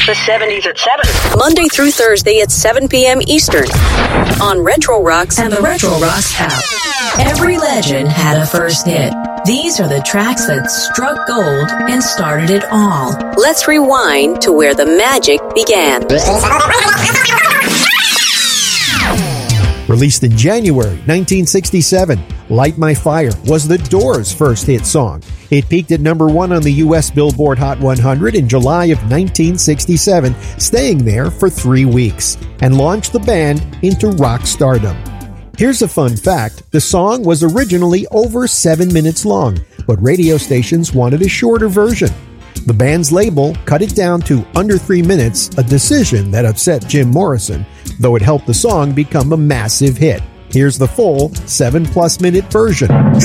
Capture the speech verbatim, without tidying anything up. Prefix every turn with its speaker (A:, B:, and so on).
A: It's the seventies at seven.
B: Monday through Thursday at seven p.m. Eastern on Retro Rocks and the Retro Rocks app. Every legend had a first hit. These are the tracks that struck gold and started it all. Let's rewind to where the magic began.
C: Released in January nineteen sixty-seven, Light My Fire was the Doors' first hit song. It peaked at number one on the U S Billboard Hot one hundred in July of nineteen sixty-seven, staying there for three weeks, and launched the band into rock stardom. Here's a fun fact. The song was originally over seven minutes long, but radio stations wanted a shorter version. The band's label cut it down to under three minutes, a decision that upset Jim Morrison, though it helped the song become a massive hit. Here's the full seven-plus minute version.